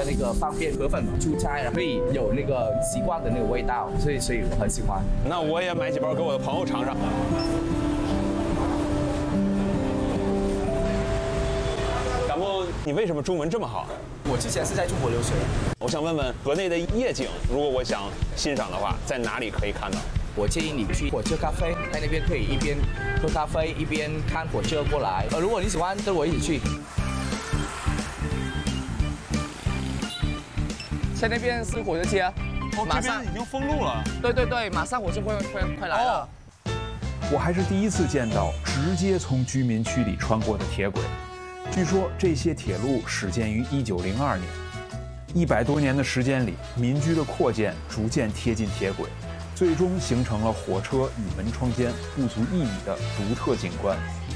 较那个方便河粉嘛，出差可以有那个习惯的那个味道，所以我很喜欢。 那我也买几包给我的朋友尝尝。感冒，你为什么中文这么好？ 我之前是在中国留学的。 我想问问河内的夜景，如果我想欣赏的话，在哪里可以看到？ 我建议你去火车咖啡，在那边可以一边喝咖啡一边看火车过来。如果你喜欢，跟我一起去。在那边是火车街， 马上已经封路了。 对，马上火车快来了。 我还是第一次见到直接从居民区里穿过的铁轨。据说这些铁路始建于1902年，100多年的时间里，民居的扩建逐渐贴近铁轨，最终形成了火车与门窗间不足1米的独特景观。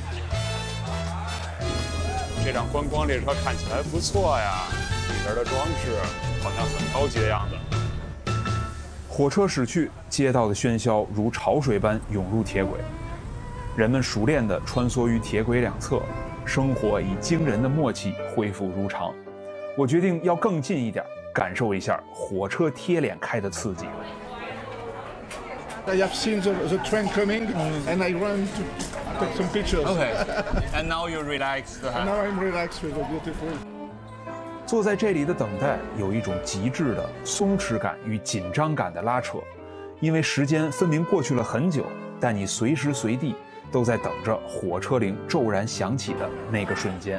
这辆观光列车看起来不错呀，里边的装饰好像很高级的样子。 火车驶去，街道的喧嚣如潮水般涌入铁轨，人们熟练地穿梭于铁轨两侧，生活以惊人的默契恢复如常。我决定要更近一点，感受一下火车贴脸开的刺激。 I have seen the train coming, and I ran to take some pictures. Okay. And now you're relaxed. And now I'm relaxed with the beautiful. 坐在这里的等待有一种极致的松弛感与紧张感的拉扯，因为时间分明过去了很久，但你随时随地都在等着火车铃骤然响起的那个瞬间。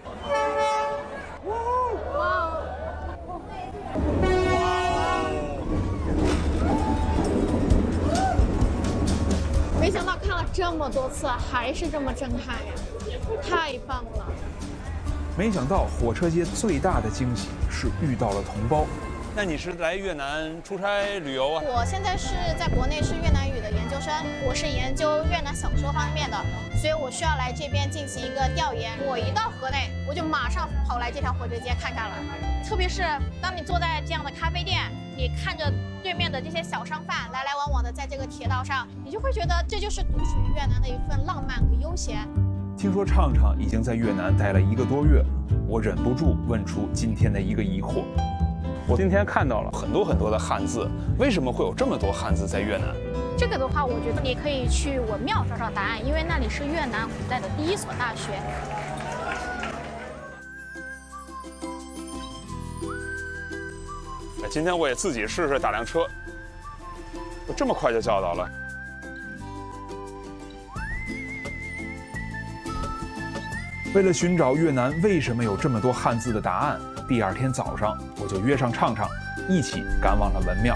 没想到看了这么多次，还是这么震撼呀！太棒了！ 没想到火车街最大的惊喜是遇到了同胞。 那你是来越南出差旅游啊？ 我现在是在国内是越南语的研究生，我是研究越南小说方面的，所以我需要来这边进行一个调研。我一到河内，我就马上跑来这条火车街看看了。特别是当你坐在这样的咖啡店，你看着对面的这些小商贩来来往往的在这个铁道上，你就会觉得这就是独属于越南的一份浪漫和悠闲。 听说畅畅已经在越南待了1个多月，我忍不住问出今天的一个疑惑。 我今天看到了很多的汉字，为什么会有这么多汉字在越南？ 这个的话，我觉得你可以去文庙找找答案，因为那里是越南古代的第一所大学。 今天我也自己试试打辆车，我这么快就叫到了。 为了寻找越南为什么有这么多汉字的答案，第2天早上我就约上畅畅，一起赶往了文庙。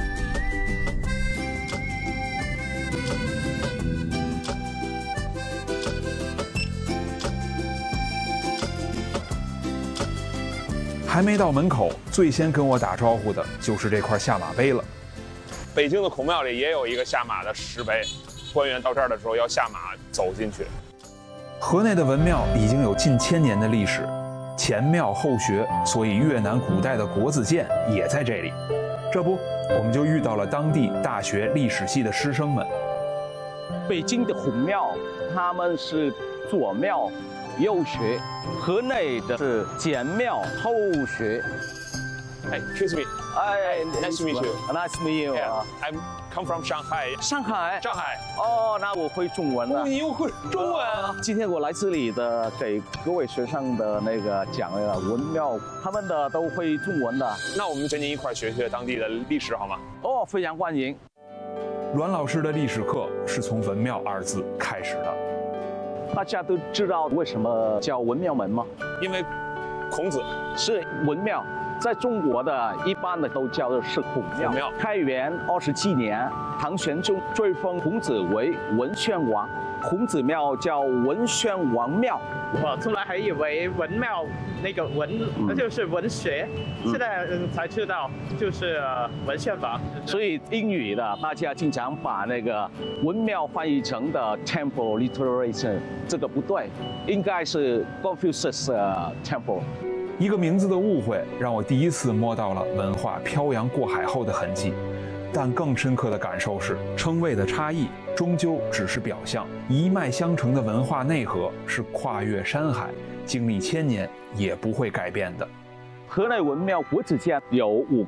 还没到门口，最先跟我打招呼的就是这块下马碑了。 北京的孔庙里也有一个下马的石碑，官员到这儿的时候要下马走进去。 河内的文庙已经有近1000年的历史，前庙后学，所以越南古代的国子监也在这里。这不，我们就遇到了当地大学历史系的师生们。 北京的孔庙，他们是左庙右学，河内的是前庙后学。 Hey, excuse me. Nice to meet you. Nice to meet you. Yeah, I'm come from Shanghai. 上海。 上海。 哦，那我会中文了。 你又会中文？ 今天我来这里的，给各位学生的那个讲那个文庙，他们的都会中文的。 那我们跟您一块学学当地的历史好吗？ 哦，非常欢迎。 阮老师的历史课是从文庙2字开始的。 大家都知道为什么叫文庙门吗？ 因为孔子是文庙。在中国的一般的都叫的是孔庙。开元27年，唐玄宗追封孔子为文宣王，孔子庙叫文宣王庙。 我从来还以为文庙那个文那就是文学，现在才知道就是文献房。 所以英语的大家经常把那个文庙翻译成的 temple literature， 这个不对，应该是 Confucius temple。 一个名字的误会，让我第一次摸到了文化漂洋过海后的痕迹。但更深刻的感受是，称谓的差异终究只是表象，一脉相承的文化内核是跨越山海，经历1000年也不会改变的。 河内文庙国子监有5